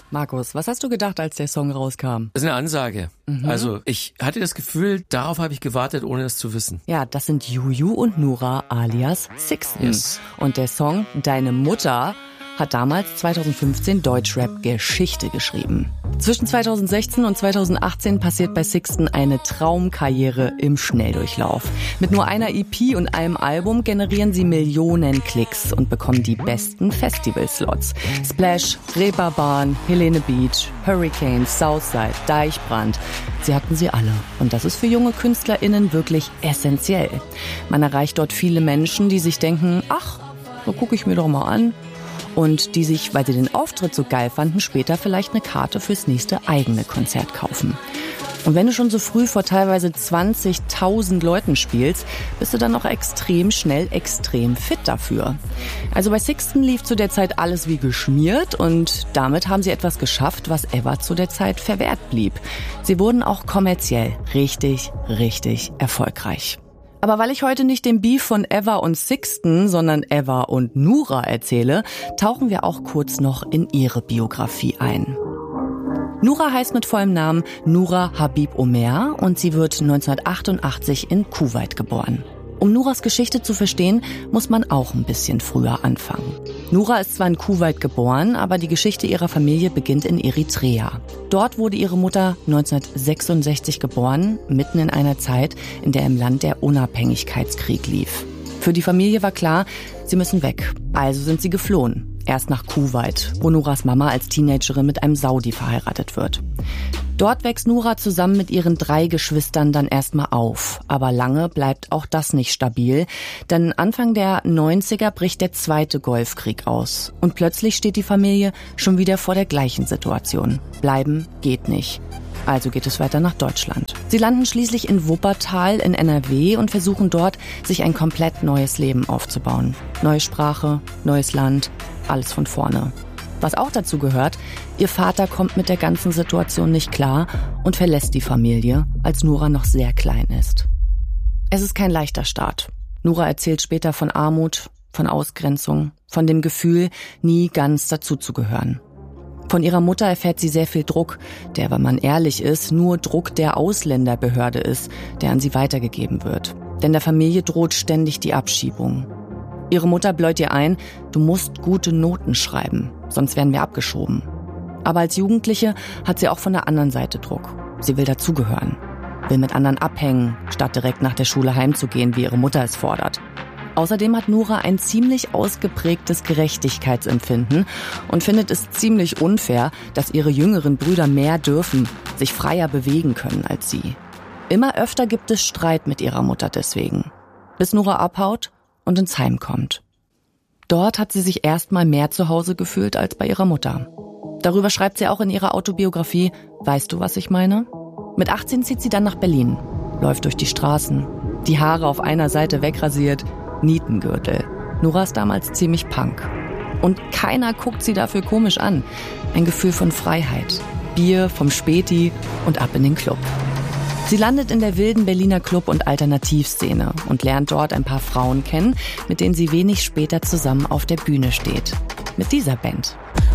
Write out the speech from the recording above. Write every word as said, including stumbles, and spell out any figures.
Markus, was hast du gedacht, als der Song rauskam? Das ist eine Ansage. Mhm. Also ich hatte das Gefühl, darauf habe ich gewartet, ohne es zu wissen. Ja, das sind Juju und Nura alias Sixten. Yes. Und der Song Deine Mutter hat damals zweitausendfünfzehn Deutschrap-Geschichte geschrieben. Zwischen zweitausendsechzehn und zweitausendachtzehn passiert bei Sixten eine Traumkarriere im Schnelldurchlauf. Mit nur einer E P und einem Album generieren sie Millionen Klicks und bekommen die besten Festivalslots. Splash, Reeperbahn, Helene Beach, Hurricanes, Southside, Deichbrand. Sie hatten sie alle. Und das ist für junge KünstlerInnen wirklich essentiell. Man erreicht dort viele Menschen, die sich denken, ach, so gucke ich mir doch mal an. Und die sich, weil sie den Auftritt so geil fanden, später vielleicht eine Karte fürs nächste eigene Konzert kaufen. Und wenn du schon so früh vor teilweise zwanzigtausend Leuten spielst, bist du dann auch extrem schnell extrem fit dafür. Also bei Sixten lief zu der Zeit alles wie geschmiert und damit haben sie etwas geschafft, was Eva zu der Zeit verwehrt blieb. Sie wurden auch kommerziell richtig, richtig erfolgreich. Aber weil ich heute nicht den Beef von Eva und Sixten, sondern Eva und Nura erzähle, tauchen wir auch kurz noch in ihre Biografie ein. Nura heißt mit vollem Namen Nura Habib Omer und sie wird neunzehnhundertachtundachtzig in Kuwait geboren. Um Nuras Geschichte zu verstehen, muss man auch ein bisschen früher anfangen. Nura ist zwar in Kuwait geboren, aber die Geschichte ihrer Familie beginnt in Eritrea. Dort wurde ihre Mutter neunzehnhundertsechsundsechzig geboren, mitten in einer Zeit, in der im Land der Unabhängigkeitskrieg lief. Für die Familie war klar, sie müssen weg. Also sind sie geflohen. Erst nach Kuwait, wo Nuras Mama als Teenagerin mit einem Saudi verheiratet wird. Dort wächst Nura zusammen mit ihren drei Geschwistern dann erstmal auf. Aber lange bleibt auch das nicht stabil, denn Anfang der neunziger bricht der zweite Golfkrieg aus. Und plötzlich steht die Familie schon wieder vor der gleichen Situation. Bleiben geht nicht. Also geht es weiter nach Deutschland. Sie landen schließlich in Wuppertal in N R W und versuchen dort, sich ein komplett neues Leben aufzubauen. Neue Sprache, neues Land, alles von vorne. Was auch dazu gehört, ihr Vater kommt mit der ganzen Situation nicht klar und verlässt die Familie, als Nura noch sehr klein ist. Es ist kein leichter Start. Nura erzählt später von Armut, von Ausgrenzung, von dem Gefühl, nie ganz dazuzugehören. Von ihrer Mutter erfährt sie sehr viel Druck, der, wenn man ehrlich ist, nur Druck der Ausländerbehörde ist, der an sie weitergegeben wird. Denn der Familie droht ständig die Abschiebung. Ihre Mutter bläut ihr ein, du musst gute Noten schreiben, sonst werden wir abgeschoben. Aber als Jugendliche hat sie auch von der anderen Seite Druck. Sie will dazugehören, will mit anderen abhängen, statt direkt nach der Schule heimzugehen, wie ihre Mutter es fordert. Außerdem hat Nura ein ziemlich ausgeprägtes Gerechtigkeitsempfinden und findet es ziemlich unfair, dass ihre jüngeren Brüder mehr dürfen, sich freier bewegen können als sie. Immer öfter gibt es Streit mit ihrer Mutter deswegen, bis Nura abhaut und ins Heim kommt. Dort hat sie sich erstmal mehr zu Hause gefühlt als bei ihrer Mutter. Darüber schreibt sie auch in ihrer Autobiografie, weißt du, was ich meine? Mit achtzehn zieht sie dann nach Berlin, läuft durch die Straßen, die Haare auf einer Seite wegrasiert, Nietengürtel. Nura ist damals ziemlich Punk. Und keiner guckt sie dafür komisch an. Ein Gefühl von Freiheit. Bier vom Späti und ab in den Club. Sie landet in der wilden Berliner Club- und Alternativszene und lernt dort ein paar Frauen kennen, mit denen sie wenig später zusammen auf der Bühne steht. Mit dieser Band.